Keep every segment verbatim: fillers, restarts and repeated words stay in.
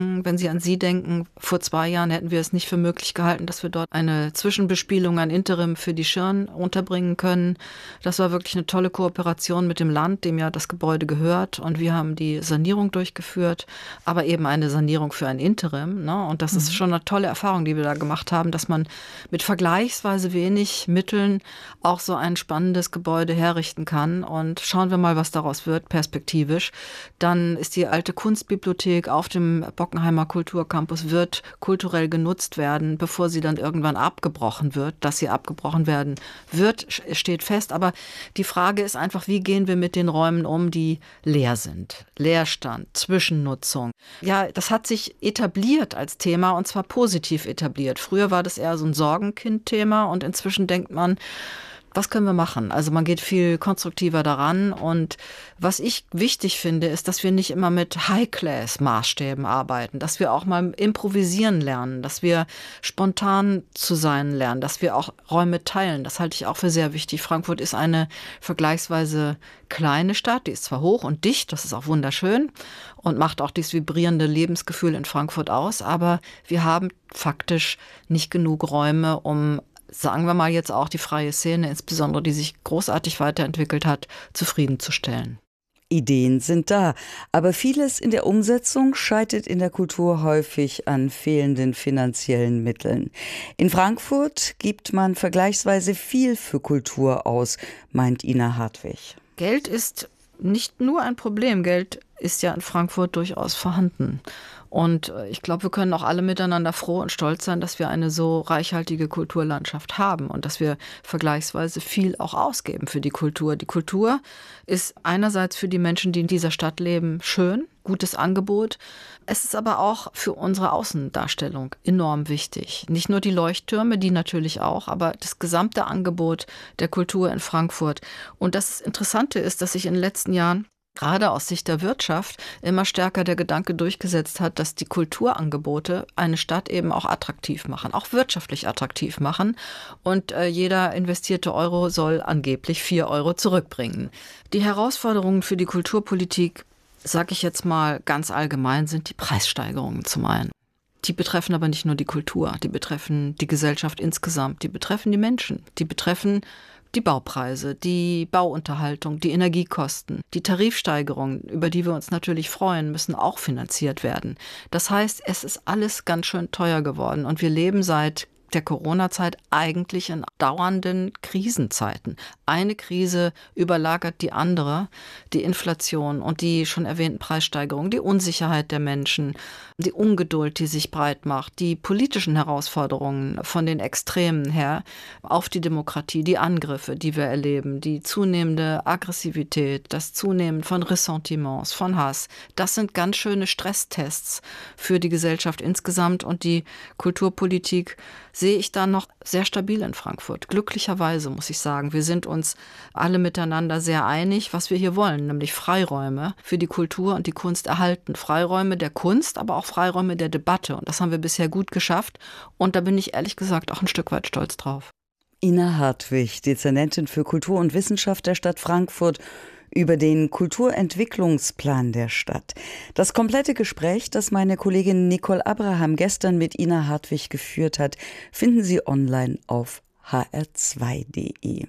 Wenn Sie an Sie denken, vor zwei Jahren hätten wir es nicht für möglich gehalten, dass wir dort eine Zwischenbespielung, ein Interim für die Schirn unterbringen können. Das war wirklich eine tolle Kooperation mit dem Land, dem ja das Gebäude gehört. Und wir haben die Sanierung durchgeführt, aber eben eine Sanierung für ein Interim. Ne? Und das mhm. ist schon eine tolle Erfahrung, die wir da gemacht haben, dass man mit vergleichsweise wenig Mitteln auch so ein spannendes Gebäude herrichten kann. Und schauen wir mal, was daraus wird, perspektivisch. Dann ist die alte Kunstbibliothek auf dem Bockenheimer Kulturcampus wird kulturell genutzt werden, bevor sie dann irgendwann abgebrochen wird. Dass sie abgebrochen werden wird, steht fest. Aber die Frage ist einfach, wie gehen wir mit den Räumen um, die leer sind? Leerstand, Zwischennutzung. Ja, das hat sich etabliert als Thema und zwar positiv etabliert. Früher war das eher so ein Sorgenkind-Thema und inzwischen denkt man, was können wir machen? Also man geht viel konstruktiver daran und was ich wichtig finde, ist, dass wir nicht immer mit High-Class-Maßstäben arbeiten, dass wir auch mal improvisieren lernen, dass wir spontan zu sein lernen, dass wir auch Räume teilen. Das halte ich auch für sehr wichtig. Frankfurt ist eine vergleichsweise kleine Stadt, die ist zwar hoch und dicht, das ist auch wunderschön und macht auch dieses vibrierende Lebensgefühl in Frankfurt aus, aber wir haben faktisch nicht genug Räume, um sagen wir mal jetzt auch die freie Szene, insbesondere die sich großartig weiterentwickelt hat, zufriedenzustellen. Ideen sind da, aber vieles in der Umsetzung scheitert in der Kultur häufig an fehlenden finanziellen Mitteln. In Frankfurt gibt man vergleichsweise viel für Kultur aus, meint Ina Hartwig. Geld ist nicht nur ein Problem, Geld ist ja in Frankfurt durchaus vorhanden. Und ich glaube, wir können auch alle miteinander froh und stolz sein, dass wir eine so reichhaltige Kulturlandschaft haben und dass wir vergleichsweise viel auch ausgeben für die Kultur. Die Kultur ist einerseits für die Menschen, die in dieser Stadt leben, schön, gutes Angebot. Es ist aber auch für unsere Außendarstellung enorm wichtig. Nicht nur die Leuchttürme, die natürlich auch, aber das gesamte Angebot der Kultur in Frankfurt. Und das Interessante ist, dass sich in den letzten Jahren gerade aus Sicht der Wirtschaft immer stärker der Gedanke durchgesetzt hat, dass die Kulturangebote eine Stadt eben auch attraktiv machen, auch wirtschaftlich attraktiv machen. Und äh, jeder investierte Euro soll angeblich vier Euro zurückbringen. Die Herausforderungen für die Kulturpolitik, sage ich jetzt mal ganz allgemein, sind die Preissteigerungen zum einen. Die betreffen aber nicht nur die Kultur, die betreffen die Gesellschaft insgesamt, die betreffen die Menschen, die betreffen die Baupreise, die Bauunterhaltung, die Energiekosten, die Tarifsteigerungen, über die wir uns natürlich freuen, müssen auch finanziert werden. Das heißt, es ist alles ganz schön teuer geworden und wir leben seit der Corona-Zeit eigentlich in dauernden Krisenzeiten. Eine Krise überlagert die andere, die Inflation und die schon erwähnten Preissteigerungen, die Unsicherheit der Menschen, die Ungeduld, die sich breit macht, die politischen Herausforderungen von den Extremen her auf die Demokratie, die Angriffe, die wir erleben, die zunehmende Aggressivität, das Zunehmen von Ressentiments, von Hass. Das sind ganz schöne Stresstests für die Gesellschaft insgesamt und die Kulturpolitik sehe ich da noch sehr stabil in Frankfurt. Glücklicherweise muss ich sagen, wir sind uns alle miteinander sehr einig, was wir hier wollen, nämlich Freiräume für die Kultur und die Kunst erhalten. Freiräume der Kunst, aber auch Freiräume der Debatte. Und das haben wir bisher gut geschafft. Und da bin ich ehrlich gesagt auch ein Stück weit stolz drauf. Ina Hartwig, Dezernentin für Kultur und Wissenschaft der Stadt Frankfurt, über den Kulturentwicklungsplan der Stadt. Das komplette Gespräch, das meine Kollegin Nicole Abraham gestern mit Ina Hartwig geführt hat, finden Sie online auf h r zwei punkt d e.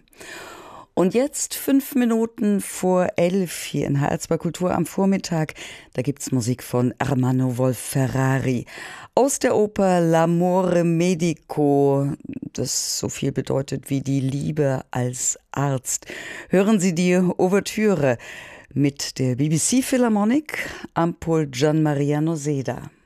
Und jetzt fünf Minuten vor elf hier in H R zwei Kultur am Vormittag. Da gibt's Musik von Ermanno Wolf-Ferrari aus der Oper L'amore medico, das so viel bedeutet wie die Liebe als Arzt. Hören Sie die Ouvertüre mit der B B C Philharmonic am Pult Gian Maria Noseda.